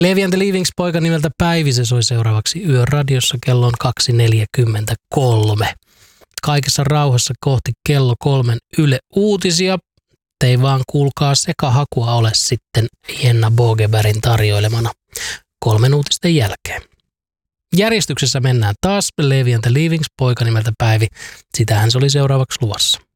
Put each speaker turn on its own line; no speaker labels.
Levi and the Leavings poika nimeltä Päivi, se soi seuraavaksi Yöradiossa kello on 2.43. Kaikessa rauhassa kohti kello 3 Yle Uutisia. Te ei vaan kuulkaa sekahakua ole sitten Jenna Bogebergin tarjoilemana 3 uutisten jälkeen. Järjestyksessä mennään taas. Levi and the Leavings poika nimeltä Päivi. Sitähän se oli seuraavaksi luvassa.